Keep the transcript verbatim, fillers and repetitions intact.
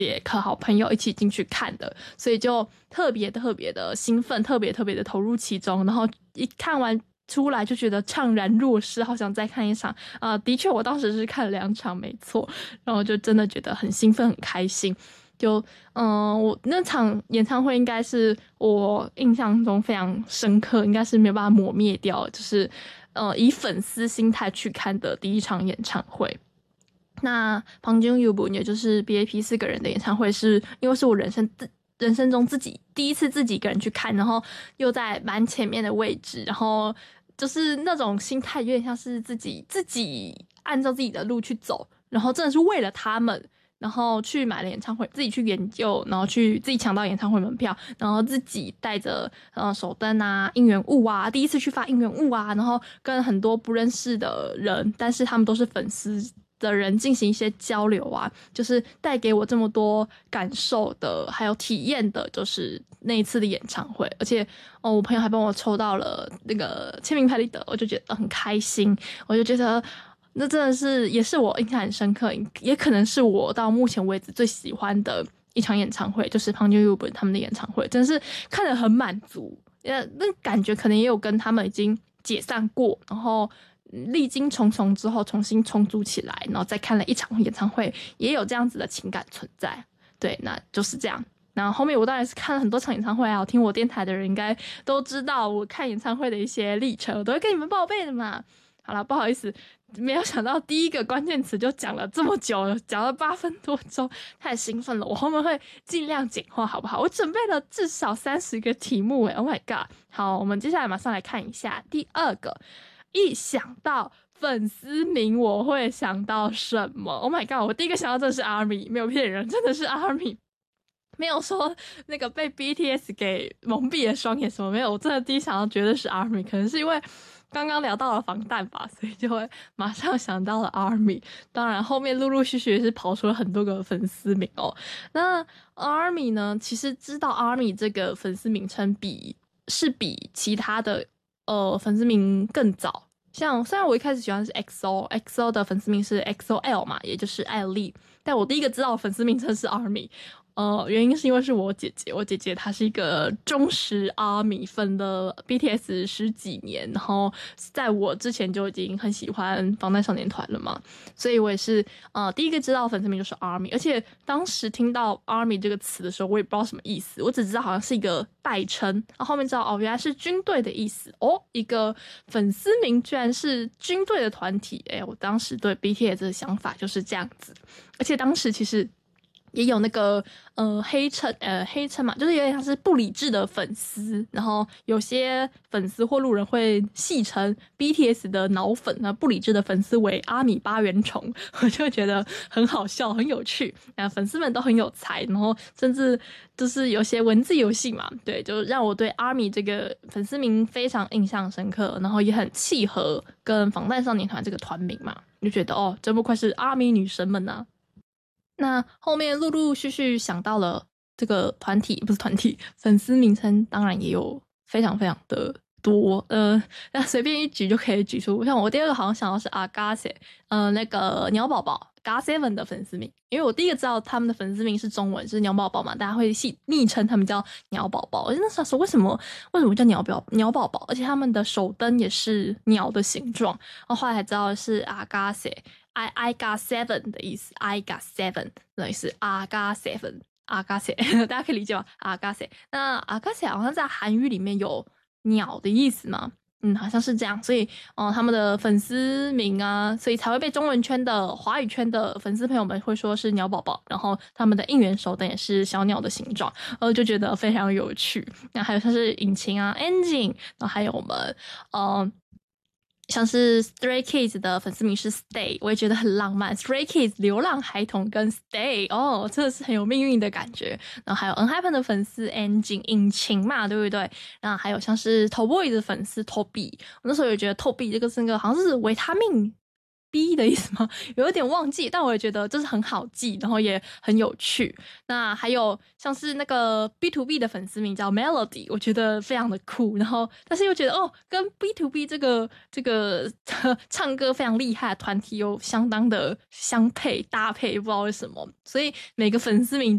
别可好朋友一起进去看的，所以就特别特别的兴奋，特别特别的投入其中，然后一看完出来就觉得怅然若失，好想再看一场啊、呃！的确，我当时是看了两场，没错，然后就真的觉得很兴奋、很开心。就嗯、呃，我那场演唱会应该是我印象中非常深刻，应该是没有办法抹灭掉，就是呃以粉丝心态去看的第一场演唱会。那庞军 Yubun 也就是 B A P 四个人的演唱会，是因为是我人生人生中自己第一次自己一个人去看，然后又在蛮前面的位置，然后就是那种心态有点像是自己自己按照自己的路去走，然后真的是为了他们，然后去买了演唱会，自己去研究，然后去自己抢到演唱会门票，然后自己带着呃手灯啊、应援物啊，第一次去发应援物啊，然后跟很多不认识的人，但是他们都是粉丝的人进行一些交流啊，就是带给我这么多感受的，还有体验的，就是那一次的演唱会。而且哦，我朋友还帮我抽到了那个签名拍立得，我就觉得很开心，我就觉得那真的是也是我印象很深刻，也可能是我到目前为止最喜欢的一场演唱会，就是庞俊 Yubun 他们的演唱会，真是看得很满足。呃，那感觉可能也有跟他们已经解散过，然后历经重重之后重新重组起来，然后再看了一场演唱会，也有这样子的情感存在。对，那就是这样。然后后面我当然是看了很多场演唱会啊，听我电台的人应该都知道我看演唱会的一些历程，我都会跟你们报备的嘛。好了，不好意思，没有想到第一个关键词就讲了这么久，讲了八分多钟，太兴奋了。我后面会尽量简化，好不好？我准备了至少三十个题目，哎 ，Oh my god！ 好，我们接下来马上来看一下第二个。一想到粉丝名，我会想到什么 ？Oh my god！ 我第一个想到真的是 ARMY， 没有骗人，真的是 ARMY。没有说那个被 B T S 给蒙蔽了双眼什么没有，我真的第一想到绝对是 ARMY， 可能是因为刚刚聊到了防弹吧，所以就会马上想到了 ARMY。当然后面陆陆续续也是跑出了很多个粉丝名哦。那 ARMY 呢，其实知道 ARMY 这个粉丝名称比是比其他的呃粉丝名更早。像虽然我一开始喜欢的是 X O，X O 的粉丝名是 X O L 嘛，也就是艾丽，但我第一个知道的粉丝名称是 ARMY。呃，原因是因为是我姐姐，我姐姐她是一个忠实ARMY粉的 B T S 十几年，然后在我之前就已经很喜欢防弹少年团了嘛，所以我也是呃第一个知道粉丝名就是 ARMY， 而且当时听到 ARMY 这个词的时候，我也不知道什么意思，我只知道好像是一个代称，然后后面知道哦原来是军队的意思哦，一个粉丝名居然是军队的团体，哎，我当时对 B T S 的想法就是这样子，而且当时其实也有那个呃黑称呃黑称嘛，就是有点像是不理智的粉丝，然后有些粉丝或路人会戏称 B T S 的脑粉，那不理智的粉丝为阿米巴原虫，我就觉得很好笑，很有趣。那粉丝们都很有才，然后甚至就是有些文字游戏嘛，对，就让我对 ARMY 这个粉丝名非常印象深刻，然后也很契合跟防弹少年团这个团名嘛，就觉得哦，真不愧是 ARMY 女神们啊。那后面陆陆续续想到了这个团体，不是团体，粉丝名称当然也有非常非常的多，呃，那随便一举就可以举出，像我第二个好像想到是 Agase， 呃，那个鸟宝宝 G A seven 的粉丝名，因为我第一个知道他们的粉丝名是中文，是鸟宝宝嘛，大家会系昵称他们叫鸟宝宝，我就那时候说为什么为什么叫鸟宝鸟宝宝，而且他们的手灯也是鸟的形状，然后后来才知道是 Agase。I I got seven 的意思 ，I got seven 等于是 I got seven，I got seven， 大家可以理解吗 ？I got seven， 那 I got seven 好像在韩语里面有鸟的意思嘛，嗯，好像是这样，所以哦、呃，他们的粉丝名啊，所以才会被中文圈的、华语圈的粉丝朋友们会说是鸟宝宝，然后他们的应援手灯也是小鸟的形状，呃，就觉得非常有趣。那还有像是引擎啊 ，engine， 然后还有我们呃。像是 Stray Kids 的粉丝名是 Stay， 我也觉得很浪漫。Stray Kids 流浪孩童跟 Stay， 哦，真的是很有命运的感觉。然后还有 Enhypen 的粉丝 Engine 引擎嘛，对不对？然后还有像是 Toboy 的粉丝 Toby， 我那时候也觉得 Toby 这个是个好像是维他命 B 的意思吗？有一点忘记，但我也觉得这是很好记，然后也很有趣。那还有像是那个 B to B 的粉丝名叫 Melody， 我觉得非常的酷，然后但是又觉得哦，跟 B to B 这个这个唱歌非常厉害的团体有相当的相配搭配，不知道为什么，所以每个粉丝名